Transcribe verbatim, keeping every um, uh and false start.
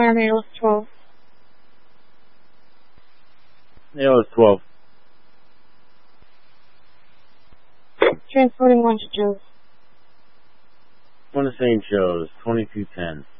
Miami, A L S twelve. A L S twelve. Transporting one to Joe's. One to Saint Joe's, twenty-two ten.